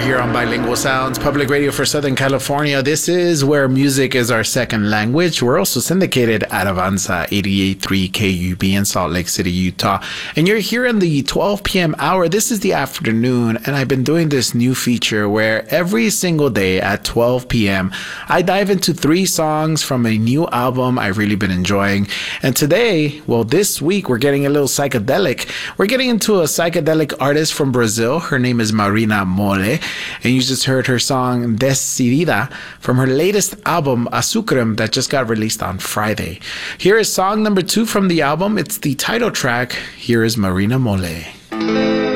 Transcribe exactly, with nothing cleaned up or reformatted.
here on Bilingual Sounds, public radio for Southern California. This is where music is our second language. We're also syndicated at Avanza eighty-eight point three K U B in Salt Lake City, Utah. And you're here in the twelve p.m. hour. This is the afternoon, and I've been doing this new feature where every single day at twelve p.m. I dive into three songs from a new album I've really been enjoying. And today, well, this week, we're getting a little psychedelic. We're getting into a psychedelic artist from Brazil. Her name is Marina Mole, and you just heard her song Decidida from her latest album Azucrem that just got released on Friday. Here is song number two from the album. It's the title track. Here is Marina Mole.